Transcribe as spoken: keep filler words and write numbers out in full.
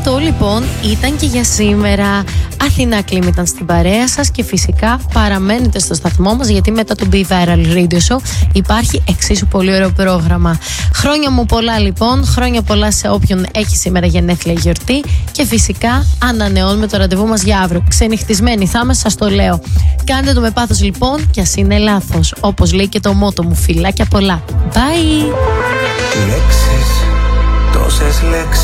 Αυτό λοιπόν ήταν και για σήμερα. Αθηνά Κλίμ ήταν στην παρέα σας και φυσικά παραμένετε στο σταθμό μας, γιατί μετά το Be Viral Radio Show υπάρχει εξίσου πολύ ωραίο πρόγραμμα. Χρόνια μου πολλά λοιπόν, χρόνια πολλά σε όποιον έχει σήμερα γενέθλια γιορτή και φυσικά ανανεώνουμε το ραντεβού μας για αύριο. Ξενυχτισμένοι θα είμαστε, σας το λέω. Κάντε το με πάθος λοιπόν κι ας είναι λάθος, όπως λέει και το μότο μου. Φιλάκια πολλά. Bye! Λέξεις, τόσες λέξεις.